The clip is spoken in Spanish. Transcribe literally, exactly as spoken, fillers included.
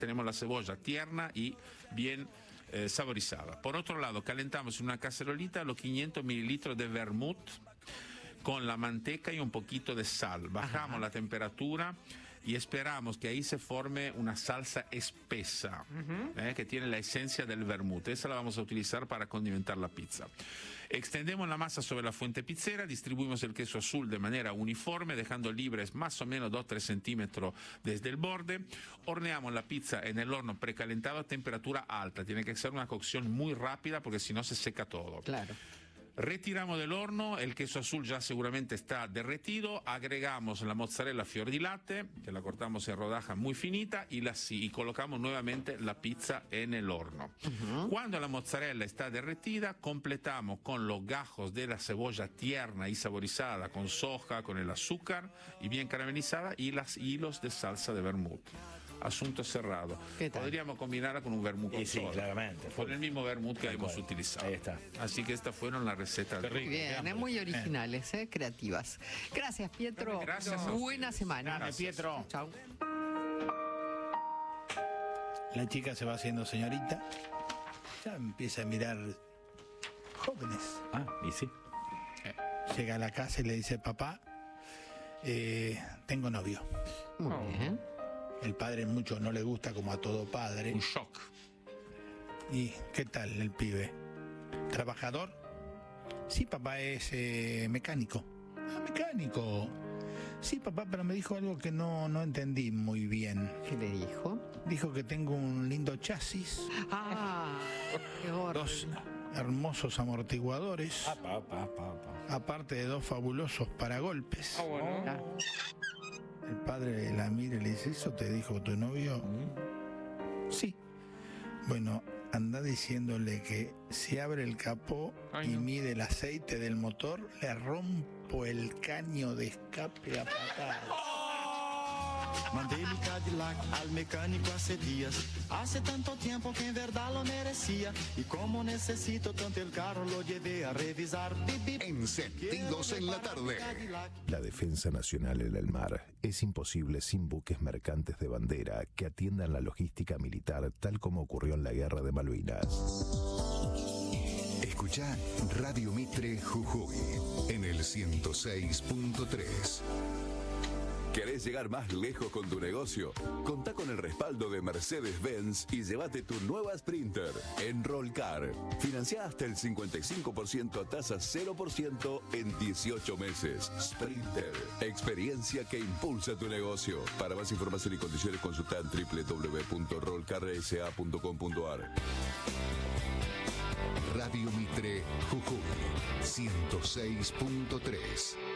tenemos la cebolla tierna y bien eh, saborizada. Por otro lado, calentamos en una cacerolita los quinientos mililitros de vermut con la manteca y un poquito de sal. Bajamos Ajá. la temperatura y esperamos que ahí se forme una salsa espesa, uh-huh. eh, que tiene la esencia del vermut. Esa la vamos a utilizar para condimentar la pizza. Extendemos la masa sobre la fuente pizzera, distribuimos el queso azul de manera uniforme, dejando libres más o menos dos a tres centímetros desde el borde. Horneamos la pizza en el horno precalentado a temperatura alta. Tiene que ser una cocción muy rápida porque si no se seca todo. Claro. Retiramos del horno, el queso azul ya seguramente está derretido, agregamos la mozzarella fior di latte, que la cortamos en rodajas muy finita, y, la, y colocamos nuevamente la pizza en el horno. Uh-huh. Cuando la mozzarella está derretida, completamos con los gajos de la cebolla tierna y saborizada, con soja, con el azúcar y bien caramelizada, y los hilos de salsa de vermut. Asunto cerrado. Podríamos combinarla con un vermut con sí, sí, claramente. Con el mismo vermut que hemos utilizado. Ahí está. Así que estas fueron las recetas. Muy bien, eh, muy originales, eh, creativas. Gracias, Pietro. Gracias. Buena semana. Gracias, Pietro. Chau. La chica se va haciendo señorita. Ya empieza a mirar jóvenes. Ah, y sí. Llega a la casa y le dice, papá, eh, tengo novio. Muy oh. bien. El padre mucho no le gusta, como a todo padre. Un shock. ¿Y qué tal el pibe? ¿Trabajador? Sí, papá, es eh, mecánico. Ah, mecánico. Sí, papá, pero me dijo algo que no, no entendí muy bien. ¿Qué le dijo? Dijo que tengo un lindo chasis. Ah, qué gordo. Dos hermosos amortiguadores. Ah, pa, pa, pa, pa. Aparte de dos fabulosos paragolpes. Ah, bueno. El padre la mira y le dice, ¿eso te dijo tu novio? Mm. Sí. Bueno, anda diciéndole que si abre el capó Ay, y no. mide el aceite del motor, le rompo el caño de escape a patadas. Mandé mi Cadillac al mecánico hace días. Hace tanto tiempo que en verdad lo merecía. Y como necesito tanto el carro, lo llevé a revisar. Encendidos en la tarde. La defensa nacional en el mar es imposible sin buques mercantes de bandera que atiendan la logística militar, tal como ocurrió en la Guerra de Malvinas. Escuchá Radio Mitre Jujuy en el ciento seis punto tres. ¿Querés llegar más lejos con tu negocio? Contá con el respaldo de Mercedes-Benz y llévate tu nueva Sprinter en Rollcar. Financiá hasta el cincuenta y cinco por ciento a tasa cero por ciento en dieciocho meses. Sprinter, experiencia que impulsa tu negocio. Para más información y condiciones consultá en doble u doble u doble u punto rollcarsa punto com punto ar. Radio Mitre Jujuy ciento seis punto tres.